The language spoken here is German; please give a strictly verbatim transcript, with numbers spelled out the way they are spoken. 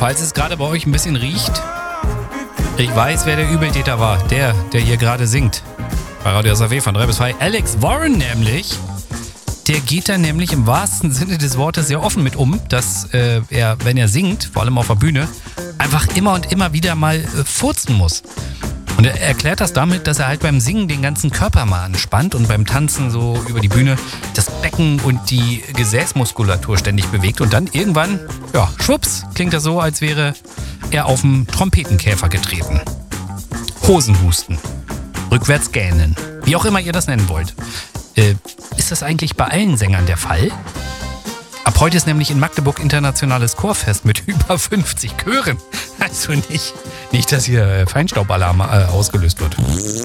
Falls es gerade bei euch ein bisschen riecht, ich weiß, wer der Übeltäter war. Der, der hier gerade singt. Bei Radio S A W von drei bis zwei. Alex Warren nämlich. Der geht da nämlich im wahrsten Sinne des Wortes sehr offen mit um, dass äh, er, wenn er singt, vor allem auf der Bühne, einfach immer und immer wieder mal äh, furzen muss. Und er erklärt das damit, dass er halt beim Singen den ganzen Körper mal anspannt und beim Tanzen so über die Bühne das Becken und die Gesäßmuskulatur ständig bewegt. Und dann irgendwann, ja, schwupps, klingt das so, als wäre er auf den Trompetenkäfer getreten. Hosenhusten. Rückwärts gähnen. Wie auch immer ihr das nennen wollt. Äh, ist das eigentlich bei allen Sängern der Fall? Ab heute ist nämlich in Magdeburg internationales Chorfest mit über fünfzig Chören. Also nicht, nicht dass hier Feinstaubalarm äh, ausgelöst wird.